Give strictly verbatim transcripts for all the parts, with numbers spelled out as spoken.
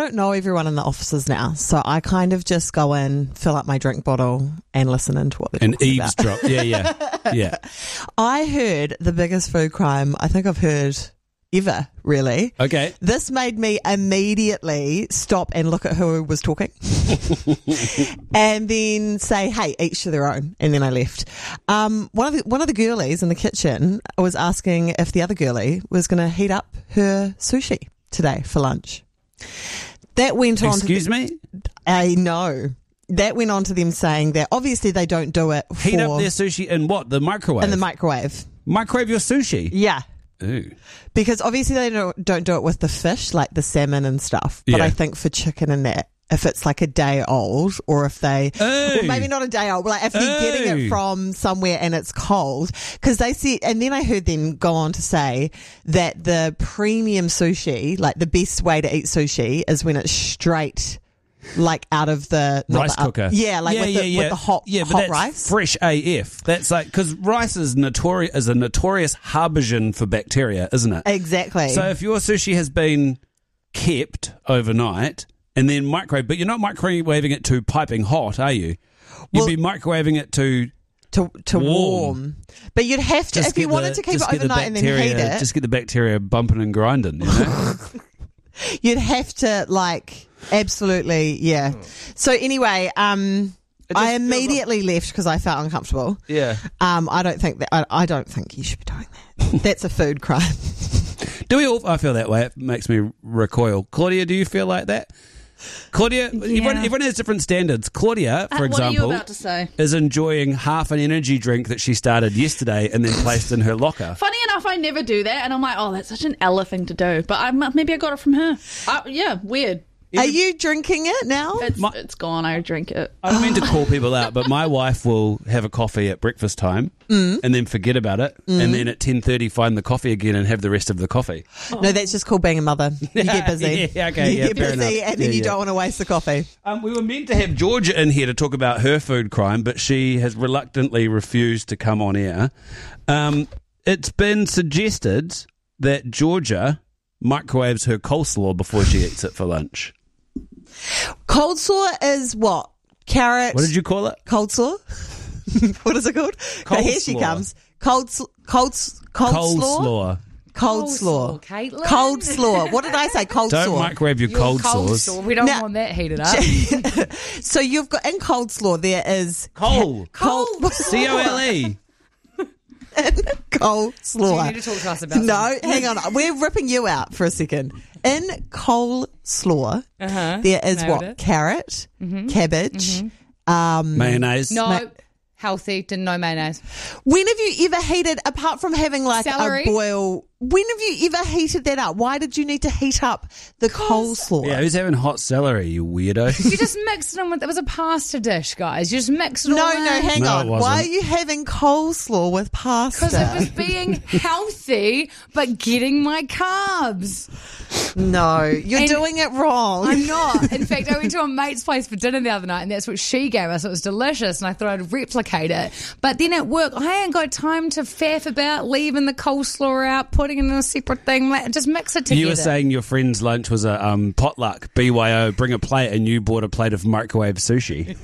don't know everyone in the offices now, so I kind of just go in, fill up my drink bottle, and listen into what they're and talking eavesdrop. about. Yeah, yeah, yeah. I heard the biggest food crime I think I've heard ever, really. Okay. This made me immediately stop and look at who was talking and then say, hey, each to their own. And then I left. Um, one of the, one of the girlies in the kitchen was asking if the other girlie was going to heat up her sushi today for lunch. That went on Excuse to me? I know. That went on to them saying that obviously they don't do it for Heat up their sushi in what? The microwave? in the microwave. Microwave your sushi? Yeah. Ooh. Because obviously they don't, don't do it with the fish, like the salmon and stuff. But Yeah. I think for chicken and that, if it's like a day old, or if they, Ooh. or maybe not a day old, but like if they're getting Ooh. it from somewhere and it's cold, because they see, and then I heard them go on to say that the premium sushi, like the best way to eat sushi is when it's straight, like out of the not Rice the, cooker. yeah, like yeah, with, yeah, the, yeah. with the hot, yeah, but hot that's rice. fresh A F. That's like, because rice is notorious is a notorious harbinger for bacteria, isn't it? Exactly. So if your sushi has been kept overnight and then microwave, but you're not microwaving it to piping hot, are you? You'd Well- be microwaving it to to to warm. Warm. But you'd have to, just if you get wanted the- to keep just it get the overnight and then bacteria- heat it, Just get the bacteria bumping and grinding, you know? you'd have to like absolutely, yeah. So anyway, um, just I feels immediately left because I felt uncomfortable. Yeah. Um, I don't think that I, I don't think you should be doing that. That's a food crime. Do we all? I feel that way. It makes me recoil. Claudia, do you feel like that? Claudia, everyone, everyone has different standards. Claudia, for Uh, what are you example, about to say? is enjoying half an energy drink that she started yesterday and then placed in her locker. Funny enough, I never do that, and I'm like, oh, that's such an Ella thing to do. But I, maybe I got it from her. Uh, yeah, weird. Are you drinking it now? It's, My- it's gone. I drink it. I don't mean to call people out, but my wife will have a coffee at breakfast time Mm. and then forget about it, and then at ten thirty find the coffee again and have the rest of the coffee. No, that's just called being a mother. You get busy. Yeah, okay, you yeah, get fair busy, enough. and then Yeah, you yeah. don't want to waste the coffee. Um, we were meant to have Georgia in here to talk about her food crime, but she has reluctantly refused to come on air. Um, it's been suggested that Georgia microwaves her coleslaw before she eats it for lunch. Cold slaw is what? Carrot. What did you call it? Cold slaw? What is it called? Cold Here she slaw. comes. Cold, sl- cold, s- cold, slaw. Coleslaw. Cold slaw. Caitlin. Cold slaw. What did I say? Cold Don't slaw. microwave your, Your cold, cold sauce. slaw. We don't Now- want that heated up. So you've got in cold slaw there is Coal. cold C O L E. cold slaw. You need to talk to us about No, hang on. We're ripping you out for a second. In cold slaw, Uh-huh. there is Nailed what? it. Carrot, cabbage. Um, Mayonnaise. No, Ma- healthy, didn't know mayonnaise. when have you ever heated, apart from having like Celery. a boil, when have you ever heated that up? Why did you need to heat up the coleslaw? Yeah, who's having hot celery, you weirdo? You just mixed it in with, it was a pasta dish, guys. You just mixed it No, all no, in. hang No, on. it Why wasn't. are you having coleslaw with pasta? Because it was being healthy, but getting my carbs. No, you're And- doing it wrong. I'm not. In fact, I went to a mate's place for dinner the other night, and that's what she gave us. It was delicious, and I thought I'd replicate it. But then at work, I ain't got time to faff about leaving the coleslaw out, putting it in a separate thing. Like, just mix it together. You were saying your friend's lunch was a um, potluck, B Y O, bring a plate, and you bought a plate of microwave sushi.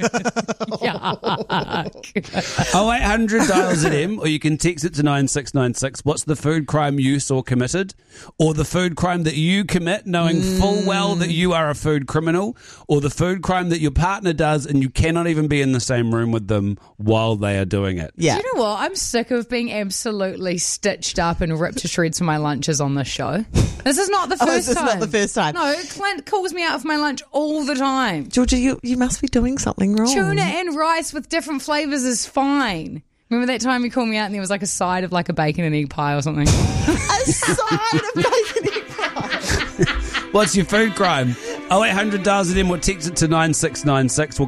oh eight hundred dials at M, or you can text it to nine six nine six. What's the food crime you saw committed? Or the food crime that you commit knowing Mm. full well that you are a food criminal? Or the food crime that your partner does and you cannot even be in the same room with them while they are doing it? Yeah. Do you know what? I'm sick of being absolutely stitched up and ripped to shreds for my lunches on this show. This is not the Oh, first this is time. not the first time. No, Clint calls me out for my lunch all the time. Georgia, you, you must be doing something wrong. Tuna and rice with different flavours is fine. Remember that time you called me out and there was like a side of like a bacon and egg pie or something? A side of bacon egg pie. What's your food crime? oh eight hundred dials at M, or text it to nine six nine six. We'll